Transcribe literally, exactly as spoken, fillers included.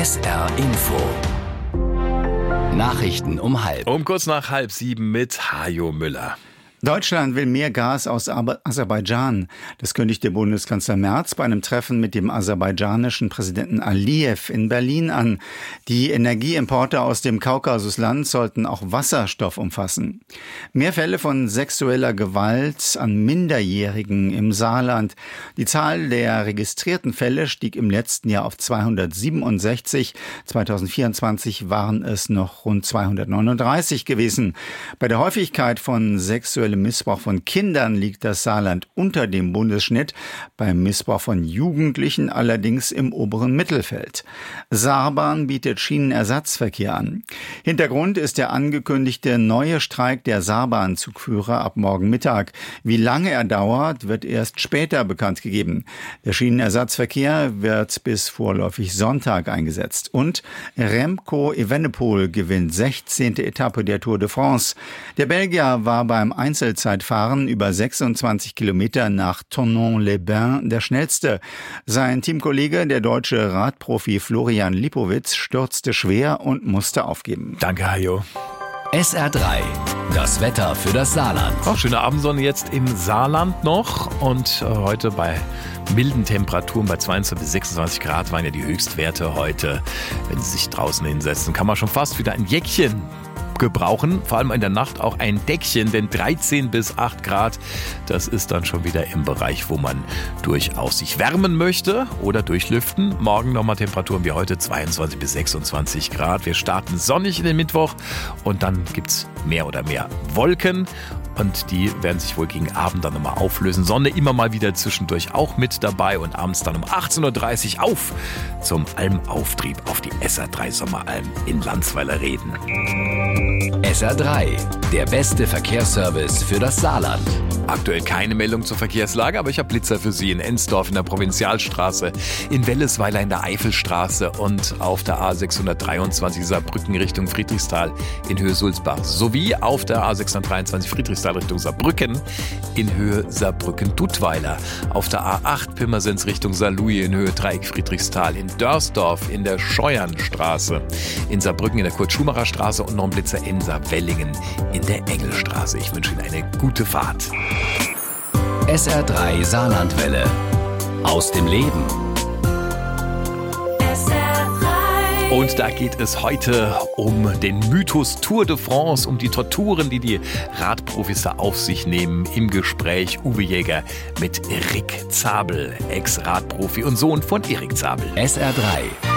S R Info. Nachrichten um halb. Um kurz nach halb sieben mit Hajo Müller. Deutschland will mehr Gas aus Aserbaidschan. Das kündigte Bundeskanzler Merz bei einem Treffen mit dem aserbaidschanischen Präsidenten Aliyev in Berlin an. Die Energieimporte aus dem Kaukasusland sollten auch Wasserstoff umfassen. Mehr Fälle von sexueller Gewalt an Minderjährigen im Saarland. Die Zahl der registrierten Fälle stieg im letzten Jahr auf zweihundertsiebenundsechzig. zweitausendvierundzwanzig waren es noch rund zweihundertneununddreißig gewesen. Bei der Häufigkeit von sexuellem Missbrauch von Kindern liegt das Saarland unter dem Bundesschnitt, beim Missbrauch von Jugendlichen allerdings im oberen Mittelfeld. Saarbahn bietet Schienenersatzverkehr an. Hintergrund ist der angekündigte neue Streik der Saarbahn-Zugführer ab morgen Mittag. Wie lange er dauert, wird erst später bekannt gegeben. Der Schienenersatzverkehr wird bis vorläufig Sonntag eingesetzt. Und Remco Evenepoel gewinnt sechzehnte Etappe der Tour de France. Der Belgier war beim Einzel Einzelzeitfahren über sechsundzwanzig Kilometer nach Thonon-les-Bains der schnellste. Sein Teamkollege, der deutsche Radprofi Florian Lipowitz, stürzte schwer und musste aufgeben. Danke, Hajo. S R drei, das Wetter für das Saarland. Auch schöne Abendsonne jetzt im Saarland noch und äh, heute bei milden Temperaturen bei zweiundzwanzig bis sechsundzwanzig Grad waren ja die Höchstwerte heute. Wenn Sie sich draußen hinsetzen, kann man schon fast wieder ein Jäckchen gebrauchen, vor allem in der Nacht auch ein Deckchen, denn dreizehn bis acht Grad, das ist dann schon wieder im Bereich, wo man durchaus sich wärmen möchte oder durchlüften. Morgen nochmal Temperaturen wie heute zweiundzwanzig bis sechsundzwanzig Grad. Wir starten sonnig in den Mittwoch und dann gibt's mehr oder mehr Wolken. Und die werden sich wohl gegen Abend dann nochmal auflösen. Sonne immer mal wieder zwischendurch auch mit dabei. Und abends dann um achtzehn Uhr dreißig auf zum Almauftrieb auf die S R drei Sommeralm in Landsweiler Reden. S R drei, der beste Verkehrsservice für das Saarland. Aktuell keine Meldung zur Verkehrslage, aber ich habe Blitzer für Sie in Ensdorf in der Provinzialstraße, in Wellesweiler in der Eifelstraße und auf der A sechshundertdreiundzwanzig Saarbrücken Richtung Friedrichsthal in Höhe Sulzbach sowie auf der A sechshundertdreiundzwanzig Friedrichsthal Richtung Saarbrücken in Höhe Saarbrücken-Duttweiler, auf der A acht Pirmasens Richtung Saarlouis in Höhe Dreieck Friedrichsthal, in Dörsdorf in der Scheuernstraße, in Saarbrücken in der Kurt-Schumacher-Straße und noch ein Blitzer in Saarwellingen in der Engelstraße. Ich wünsche Ihnen eine gute Fahrt. S R drei Saarlandwelle. Aus dem Leben. Und da geht es heute um den Mythos Tour de France, um die Torturen, die die Radprofis da auf sich nehmen. Im Gespräch Uwe Jäger mit Rick Zabel, Ex-Radprofi und Sohn von Erik Zabel. S R drei.